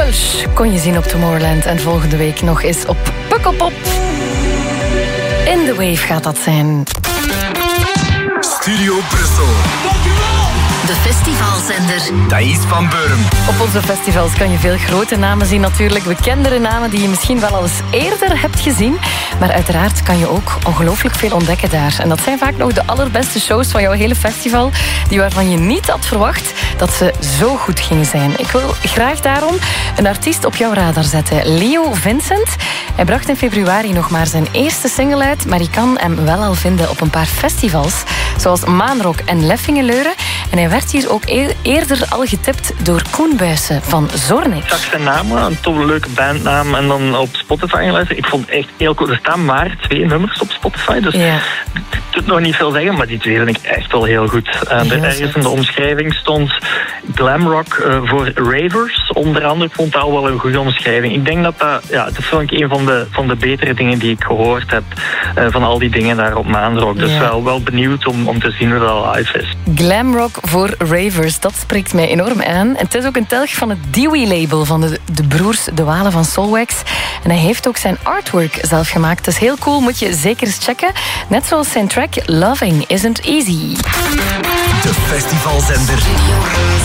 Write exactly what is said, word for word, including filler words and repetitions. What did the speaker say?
Rush kon je zien op Tomorrowland en volgende week nog eens op Pukkelpop. In the Wave gaat dat zijn. Studio Brussel. De festivalzender. Thais van Beuren. Op onze festivals kan je veel grote namen zien natuurlijk. Bekendere namen die je misschien wel al eens eerder hebt gezien. Maar uiteraard kan je ook ongelooflijk veel ontdekken daar. En dat zijn vaak nog de allerbeste shows van jouw hele festival. Die waarvan je niet had verwacht dat ze zo goed gingen zijn. Ik wil graag daarom een artiest op jouw radar zetten. Leo Vincent. Hij bracht in februari nog maar zijn eerste single uit. Maar je kan hem wel al vinden op een paar festivals. Zoals Maanrock en Leffingeleuren. En hij werd hier ook e- eerder al getipt door Koen Buijsen van Zornik. Ik zag zijn naam, een toch een leuke bandnaam, en dan op Spotify geluisterd. Ik vond het echt heel cool. Er staan maar twee nummers op Spotify, dus Ja. het doet nog niet veel zeggen, maar die twee vind ik echt wel heel goed. Uh, er ergens in de omschrijving stond glamrock uh, voor ravers. Onder andere, ik vond dat al wel een goede omschrijving. Ik denk dat dat, ja, dat vond ik een van de, van de betere dingen die ik gehoord heb uh, van al die dingen daar op Maanrock. Dus Ja. wel, wel benieuwd om, om te zien hoe dat live is. Glamrock voor ravers, dat spreekt mij enorm aan. En het is ook een telg van het Dewey-label van de, de broers De Walen van Soulwax. En hij heeft ook zijn artwork zelf gemaakt. Dat is heel cool, moet je zeker eens checken. Net zoals zijn track Loving Isn't Easy. De festivalzender.